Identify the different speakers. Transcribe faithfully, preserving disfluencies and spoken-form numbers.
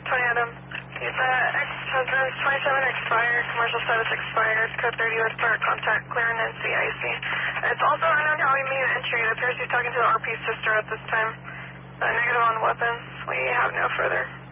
Speaker 1: Tony Adam. He's uh, ex-husband, twenty-seven expired, commercial status expired, code thirty U S Park, contact clearing N C I C. It's also unknown how he made entry. It appears he's talking to the R P's sister at this time. Uh, negative on weapons. We have no further.